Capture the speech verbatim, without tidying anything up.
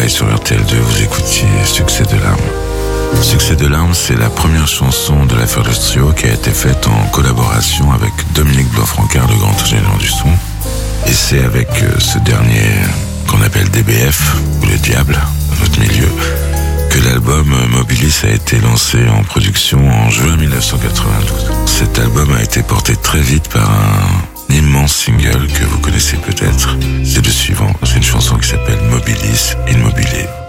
et sur R T L deux, vous écoutiez Succès de larmes. Succès de larmes, c'est la première chanson de la Fearless Trio qui a été faite en collaboration avec Dominique Blanc-Francard, le grand ingénieur du son. Et c'est avec ce dernier qu'on appelle D B F, ou le diable, dans notre milieu, que l'album Mobilis a été lancé en production en juin mille neuf cent quatre-vingt-douze. Cet album a été porté très vite par un immense single que vous connaissez peut-être. C'est le suivant, c'est une chanson qui s'appelle Mobilis Immobilé.